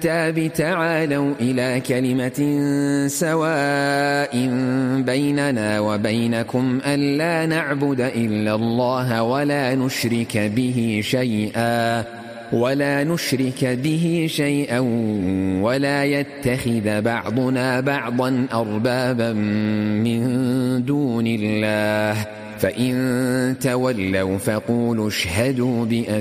الكتاب تعالوا إلى كلمة سواء بيننا وبينكم ألا نعبد إلا الله ولا نشرك به شيئا ولا يتخذ بعضنا بعضا أربابا من دون الله فإن تولوا فقولوا اشهدوا بأننا